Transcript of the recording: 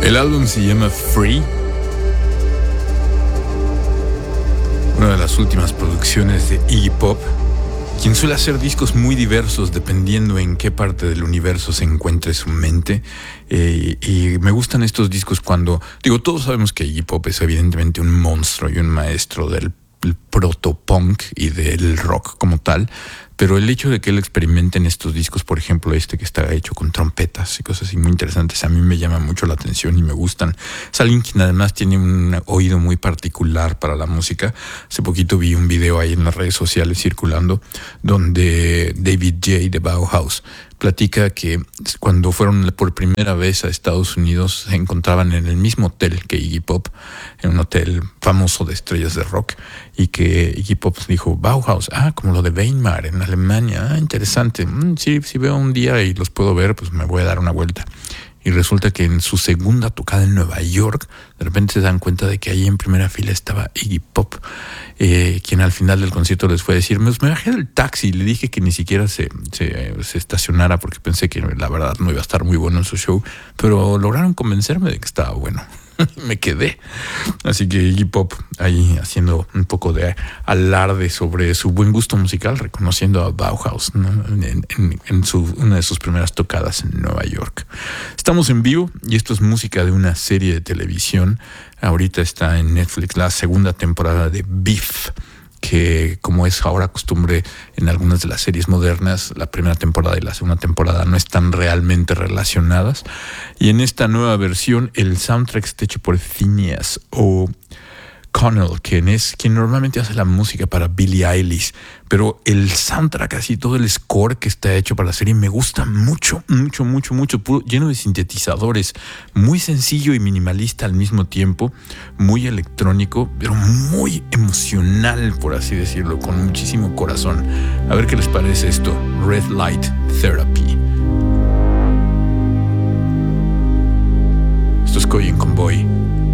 El álbum se llama Free, una de las últimas producciones de Iggy Pop, quien suele hacer discos muy diversos dependiendo en qué parte del universo se encuentre su mente. Y me gustan estos discos cuando, todos sabemos que Iggy Pop es evidentemente un monstruo y un maestro del proto-punk y del rock como tal, pero el hecho de que él experimente en estos discos, por ejemplo este que está hecho con trompetas y cosas así muy interesantes, a mí me llama mucho la atención y me gustan. Es alguien quien además tiene un oído muy particular para la música. Hace poquito vi un video ahí en las redes sociales circulando donde David J. de Bauhaus platica que cuando fueron por primera vez a Estados Unidos se encontraban en el mismo hotel que Iggy Pop, en un hotel famoso de estrellas de rock, y que Iggy Pop dijo: Bauhaus, como lo de Weimar en Alemania, interesante, sí, si veo un día y los puedo ver, pues me voy a dar una vuelta. Y resulta que en su segunda tocada en Nueva York, de repente se dan cuenta de que ahí en primera fila estaba Iggy Pop, quien al final del concierto les fue a decir: me bajé del taxi y le dije que ni siquiera se estacionara porque pensé que la verdad no iba a estar muy bueno en su show, pero lograron convencerme de que estaba bueno. Me quedé. Así que Iggy Pop ahí haciendo un poco de alarde sobre su buen gusto musical, reconociendo a Bauhaus, ¿no? en una de sus primeras tocadas en Nueva York. Estamos en vivo y esto es música de una serie de televisión. Ahorita está en Netflix la segunda temporada de Beef, que, como es ahora costumbre en algunas de las series modernas, la primera temporada y la segunda temporada no están realmente relacionadas. Y en esta nueva versión el soundtrack está hecho por Phineas O'Connell, quien normalmente hace la música para Billie Eilish, pero el soundtrack, así todo el score que está hecho para la serie, me gusta mucho, lleno de sintetizadores, muy sencillo y minimalista al mismo tiempo, muy electrónico, pero muy emocional, por así decirlo, con muchísimo corazón. A ver qué les parece esto: Red Light Therapy. Esto es Coy en Convoy.